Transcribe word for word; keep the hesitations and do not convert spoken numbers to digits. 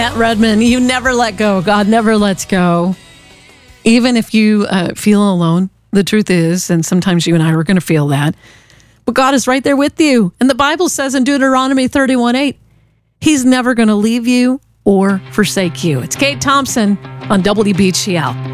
At Redmond, you never let go. God never lets go. Even if you uh, feel alone, the truth is, and sometimes you and I are going to feel that, but God is right there with you. And the Bible says in Deuteronomy thirty-one eight, He's never going to leave you or forsake you. It's Kate Thompson on W B G L.